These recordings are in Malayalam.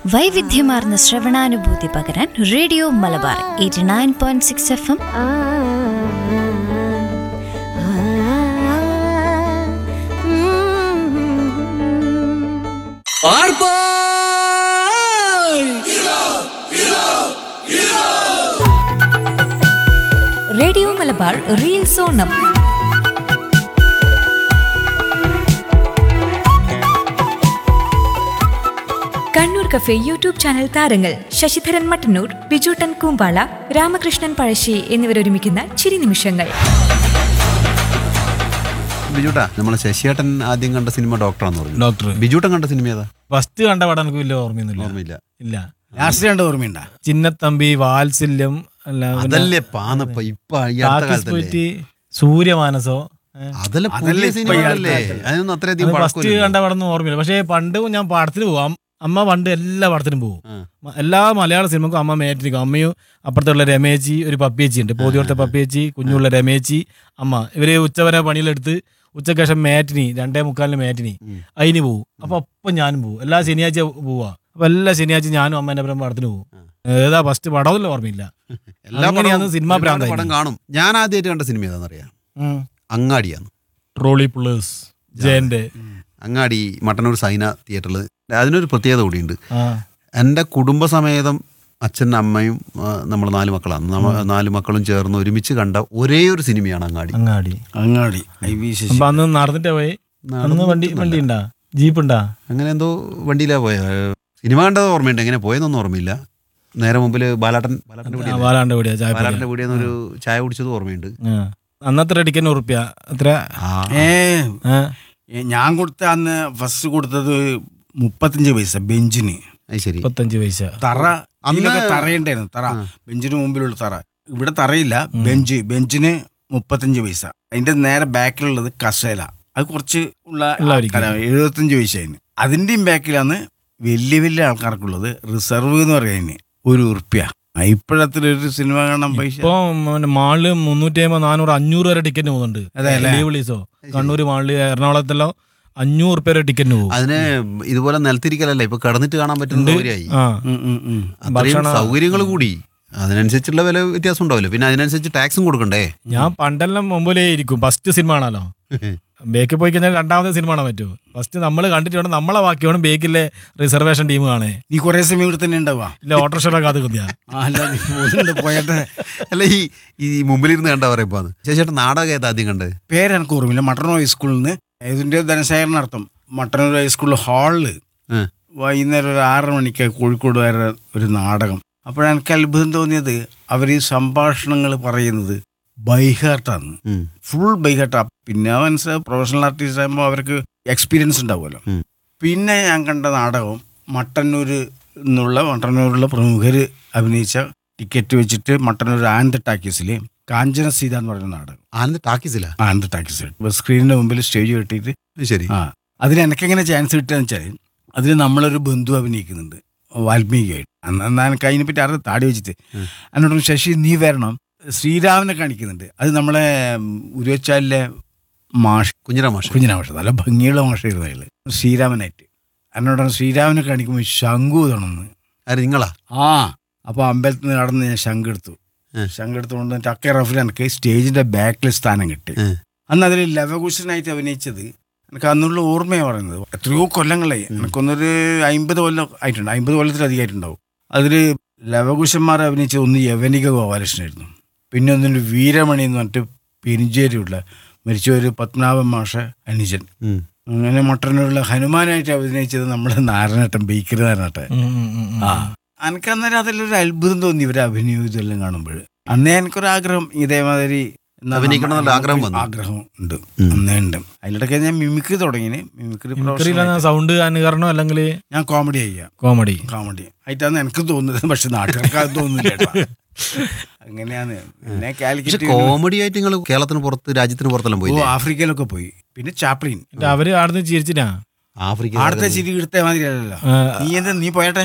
വൈവിധ്യമാർന്ന ശ്രവണാനുഭൂതി പകരാൻ radio Malabar 89.6 FM. Radio Malabar reels Onam. Kannur cafe YouTube channel താരങ്ങൾ ശശിധരൻ മട്ടന്നൂർ, ബിജുട്ടൻ കൂമ്പാള, രാമകൃഷ്ണൻ പഴശ്ശി എന്നിവരൊരുമിക്കുന്ന ചിരി നിമിഷങ്ങൾ. ബിജുട്ടാ, നമ്മളെ ശശിയേട്ടൻ ആദ്യം കണ്ട സിനിമ ഡോക്ടറാന്ന് പറഞ്ഞു. ഡോക്ടർ. ബിജുട്ടൻ കണ്ട സിനിമ ഏതാ? ഫസ്റ്റ് കണ്ട പടം എനിക്ക് വലിയ ഓർമ്മയില്ല. ഇല്ല. ലാസ്റ്റ് കണ്ട ഓർമ്മയുണ്ടാ? ചിന്നത്തമ്പി, വാത്സല്യം, അതല്ലേ പാന്നപ്പ ഇപ്പൊ ഈ അടുത്ത കാലത്തല്ലേ? സൂര്യമാനസോ, അതല്ലേ പുതിയ സിനിമകളല്ലേ? അതിനൊന്നും അത്രയധികം ഫസ്റ്റ് കണ്ട പടം ഒന്നും ഓർമ്മയില്ല. പക്ഷേ പണ്ട് ഞാൻ പടത്തിന് പോവാം. അമ്മ പണ്ട് എല്ലാ പടത്തിനും പോകും. എല്ലാ മലയാള സിനിമക്കും അമ്മ മേറ്റിരിക്കും. അമ്മയും അപ്പുറത്തുള്ള രമേച്ചി, ഒരു പപ്പിയേച്ചി ഉണ്ട്, പോതിയോടത്തെ പപ്പിയേച്ചി, കുഞ്ഞുള്ള രമേച്ചി, അമ്മ, ഇവര് ഉച്ചവരെ പണിയിലെടുത്ത് ഉച്ചക്ക് ശേഷം മാറ്റിനി 2:45 മാറ്റിനി അതിന് പോകും. അപ്പൊ ഞാനും പോകും. എല്ലാ ശനിയാഴ്ച പോവാ. അപ്പൊ എല്ലാ ശനിയാഴ്ച ഞാനും അമ്മേന്റെ അപ്പുറം പടത്തിന് പോകും. ഏതാ ഫസ്റ്റ് പടമൊന്നും ഓർമ്മയില്ല. അങ്ങനെയാണ് സിനിമ പ്രാന്തം പടം കാണും. ഞാൻ ആദ്യമായിട്ട് കണ്ട സിനിമ ഏതാണെന്നറിയാം? അങ്ങാടിയാണ്. ട്രോളി പ്ലസ് ജയന്റെ അങ്ങാടി, മട്ടന്നൂർ സൈന തിയേറ്ററിൽ. അതിനൊരു പ്രത്യേകത കൂടിയുണ്ട്. എൻ്റെ കുടുംബസമേതം അച്ഛനും അമ്മയും നമ്മൾ 4 മക്കളാണ്. 4 മക്കളും ചേർന്ന് ഒരുമിച്ച് കണ്ട ഒരേ ഒരു സിനിമയാണ് അങ്ങാടി. അങ്ങാടി അന്ന് നടന്നിട്ടേ പോയി. വണ്ടി ഉണ്ടാ, ജീപ്പ് ഉണ്ടാ, അങ്ങനെ എന്തോ വണ്ടിയിലാ പോയ. സിനിമ കണ്ടത് ഓർമ്മയുണ്ട്, എങ്ങനെ പോയെന്നൊന്നും ഓർമ്മയില്ല. നേരെ മുമ്പിൽ ബാലാട്ടൻ്റെ വീടിയെന്നൊരു ചായ കുടിച്ചത് ഓർമ്മയുണ്ട്. അന്നത്തെ ടിക്കറ്റ് ഉറുപ്പ്യ എത്ര? ഞാൻ കൊടുത്ത അന്ന് ഫസ്റ്റ് കൊടുത്തത് 35 പൈസ ബെഞ്ചിന്. ശരി, 35 പൈസ. തറയുണ്ടായിരുന്നു. തറ, ബെഞ്ചിന് മുമ്പിലുള്ള തറ. ഇവിടെ തറയില്ല, ബെഞ്ചിന് 35 പൈസ. അതിന്റെ നേരെ ബാക്കിലുള്ളത് കസേല, അത് കുറച്ച് ഉള്ള 75 പൈസ. അതിന് അതിന്റെയും ബാക്കിലാണ് വലിയ വലിയ ആൾക്കാർക്കുള്ളത് റിസർവ് എന്ന് പറയുന്നതിന് ₹1. ഇപ്പോഴത്തിലൊരു സിനിമ കാണാൻ പൈസ ഇപ്പൊ മാളില് 350, 400, 500 വരെ ടിക്കറ്റ് പോകുന്നുണ്ട്. വിളിച്ചോ കണ്ണൂര് മാളില്, എറണാകുളത്തെല്ലാം 500 വരെ ടിക്കറ്റ് പോകും. അതിന് ഇതുപോലെ നിലത്തിരിക്കലല്ല, ഇപ്പൊ കിടന്നിട്ട് കാണാൻ പറ്റുന്ന സൗകര്യങ്ങൾ കൂടി. അതിനനുസരിച്ചുള്ള വില വ്യത്യാസം ഉണ്ടാവില്ല. പിന്നെ അതിനനുസരിച്ച് ടാക്സും കൊടുക്കണ്ടേ? ഞാൻ പണ്ടെല്ലാം മുമ്പിലേ ഇരിക്കും. ഫസ്റ്റ് സിനിമ ആണല്ലോ. ബേക്കിൽ പോയി കഴിഞ്ഞാൽ രണ്ടാമത്തെ സിനിമ കാണാൻ പറ്റുമോ? ഫസ്റ്റ് നമ്മൾ കണ്ടിട്ട് വേണം നമ്മളെ ബാക്കി വേണം ബേക്കിലെ റിസർവേഷൻ ടീം കാണേ. നീ കുറെ സമയം ഇവിടെ തന്നെ ഉണ്ടാവുക? ഇല്ല, ഓട്ടോറിക്ഷ കാത്ത് കുത്തിയാ. പോയട്ടെ. അല്ല, ഈ മുമ്പിലിരുന്ന് കണ്ടാ പറയുമ്പോ ചേച്ചേട്ടൻ നാടകം ഏതാ ആദ്യം കണ്ട്? പേരെനിക്ക് ഓർമ്മയില്ല. മട്ടന്നൂർ ഹൈസ്കൂളിൽ നിന്ന് ഇതിന്റെ ധനശേഖരണാർത്ഥം മട്ടന്നൂർ ഹൈസ്കൂളിൽ ഹാളില് വൈകുന്നേരം ഒരു 6 മണിക്ക് കോഴിക്കോട് വരെ ഒരു നാടകം. അപ്പോഴെനിക്ക് അത്ഭുതം തോന്നിയത് അവർ ഈ സംഭാഷണങ്ങൾ പറയുന്നത് ബൈഹാർട്ടാണ്. ഫുൾ ബൈഹാർട്ടാ. പിന്നെ മനസ്സിലാവും, പ്രൊഫഷണൽ ആർട്ടിസ്റ്റ് ആകുമ്പോൾ അവർക്ക് എക്സ്പീരിയൻസ് ഉണ്ടാവുമല്ലോ. പിന്നെ ഞാൻ കണ്ട നാടകം മട്ടന്നൂരിലുള്ള പ്രമുഖർ അഭിനയിച്ച ടിക്കറ്റ് വെച്ചിട്ട് മട്ടന്നൂർ ആനന്ദ് ടാക്കീസിൽ കാഞ്ചന സീത എന്ന് പറയുന്ന നാടകം. ആനന്ദ് ടാക്കീസിൽ സ്ക്രീനിന്റെ മുമ്പിൽ സ്റ്റേജ് കെട്ടിയിട്ട്. ശരി. അതിന് എനിക്കെങ്ങനെ ചാൻസ് കിട്ടുകയെന്ന് വെച്ചാൽ അതിൽ നമ്മളൊരു ബന്ധു അഭിനയിക്കുന്നുണ്ട് വാൽമീകിയായിട്ട്. അന്ന് എനിക്ക് അതിനെപ്പറ്റി അറിയാം. താടി വെച്ചിട്ട് എന്നോട് ശശി നീ വരണം, ശ്രീരാമനെ കാണിക്കുന്നുണ്ട്. അത് നമ്മളെ ഉരുവച്ചാലിലെ കുഞ്ഞിരാ മാഷ് നല്ല ഭംഗിയുള്ള മാഷായിരുന്നു അയാള്. ശ്രീരാമനായിട്ട് എന്നോടാണ് ശ്രീരാമനെ കാണിക്കുമ്പോൾ ശംഖു തണമെന്ന്. നിങ്ങളാ? അപ്പോൾ അമ്പലത്തിൽ നിന്ന് കടന്ന് ഞാൻ ശംഖ് എടുത്തുകൊണ്ട് ടക്കേ റഫിൽ എനിക്ക് സ്റ്റേജിന്റെ ബാക്കിൽ സ്ഥാനം കിട്ടി. അന്ന് അതിൽ ലവകുശനായിട്ട് അഭിനയിച്ചത് എനിക്ക് അന്നുള്ള ഓർമ്മയാണ് പറയുന്നത്. എത്രയോ കൊല്ലങ്ങളായി, എനിക്കൊന്നൊരു 50 കൊല്ലം ആയിട്ടുണ്ട്. 50 കൊല്ലത്തിലധികമായിട്ടുണ്ടാവും. അതിൽ ലവകുശന്മാരെ അഭിനയിച്ചത് ഒന്ന് യവനിക ഗോപാലകൃഷ്ണനായിരുന്നു, പിന്നെ ഒന്നിന് വീരമണി എന്ന് പറഞ്ഞിട്ട് പെരിഞ്ചേരിയുള്ള മരിച്ച ഒരു പത്മനാഭൻ മാഷ അനുജൻ. അങ്ങനെ മട്ടന്നൂരുള്ള ഹനുമാനായിട്ട് അഭിനയിച്ചത് നമ്മുടെ നാരായണേട്ടൻ, ബേക്കറി നാരായണേട്ടൻ. എനിക്ക് അന്നേരം അതിലൊരു അത്ഭുതം തോന്നി ഇവരെ അഭിനയം ഇതെല്ലാം കാണുമ്പോൾ. അന്നേ എനിക്കൊരാഗ്രഹം ഇതേമാതിരി ആഗ്രഹം ഉണ്ട്, അന്നേ ഉണ്ട്. അതിലിടയ്ക്ക് ഞാൻ മിമിക്രി തുടങ്ങി. സൗണ്ട് അനുകരണം അല്ലെങ്കിൽ ഞാൻ കോമഡി ചെയ്യാം. കോമഡി ആയിട്ടാണ് എനിക്ക് തോന്നുന്നത്. പക്ഷെ നാട്ടുകാർക്ക് അത് തോന്നുന്നില്ല. അങ്ങനെയാണ്. പിന്നെ കാലിക്കറ്റ് കോമഡി ആയിട്ട് നിങ്ങൾ കേരളത്തിന് പുറത്ത്, രാജ്യത്തിന് പുറത്തെല്ലാം പോയി? ആഫ്രിക്കയിലൊക്കെ പോയി. പിന്നെ ചാപ്ലിൻ. അവര് ആടുന്ന് ചിരിച്ചിട്ടാ. ആടത്തെ ചിരി എടുത്ത മാതിരിയല്ലോ. നീ പോയട്ടെ.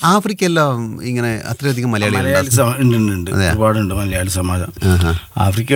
ആഫ്രിക്കയെല്ലാം ഇങ്ങനെ അത്രയധികം മലയാളി ഉണ്ട്, ഒരുപാടുണ്ട് മലയാളി സമാജം. ആഫ്രിക്ക